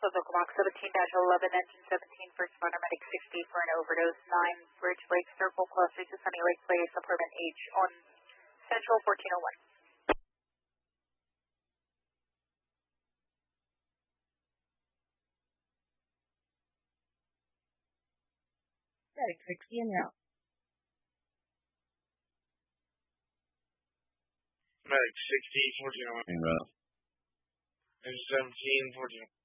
Ocomox 17-11, engine 17, first responder medic 60 for an overdose, 9 Bridge Lake Circle, closer to Sunny Lake Place, apartment H on Central 1401. Medic 60 and out. Medic 60, 1401. Engine 17, 1401.